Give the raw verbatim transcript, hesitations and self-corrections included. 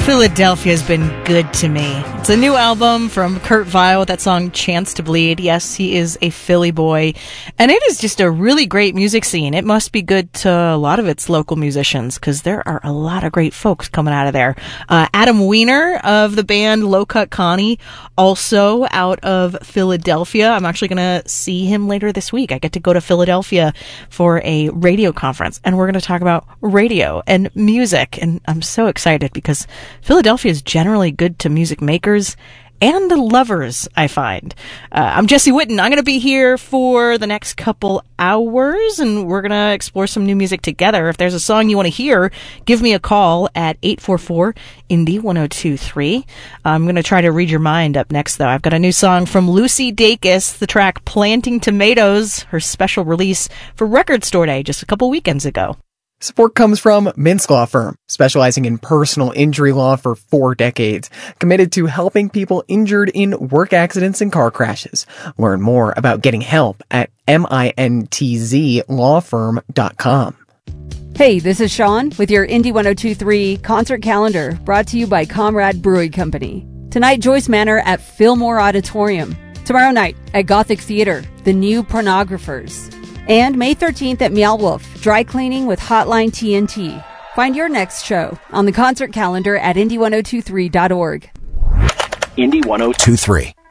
Philadelphia has been good to me. It's a new album from Kurt Vile with that song Chance to Bleed. Yes, he is a Philly boy, and it is just a really great music scene. It must be good to a lot of its local musicians, because there are a lot of great folks coming out of there. Uh, Adam Weiner of the band Low Cut Connie, also out of Philadelphia. I'm actually going to see him later this week. I get to go to Philadelphia for a radio conference, and we're going to talk about radio and music, and I'm so excited because Philadelphia is generally good to music makers and lovers, I find. Uh, I'm Jesse Whitten. I'm going to be here for the next couple hours, and we're going to explore some new music together. If there's a song you want to hear, give me a call at eight four four, Indie one oh two three. I'm going to try to read your mind up next, though. I've got a new song from Lucy Dacus, the track Planting Tomatoes, her special release for Record Store Day just a couple weekends ago. Support comes from Mintz Law Firm, specializing in personal injury law for four decades, committed to helping people injured in work accidents and car crashes. Learn more about getting help at mintzlaw firm dot com. Hey, this is Sean with your Indie one oh two three concert calendar, brought to you by Comrade Brewing Company. Tonight, Joyce Manor at Fillmore Auditorium. Tomorrow night at Gothic Theater, The New Pornographers. And May thirteenth at Meow Wolf, dry cleaning with Hotline T N T. Find your next show on the concert calendar at indie one oh two three dot org. Indie one oh two three.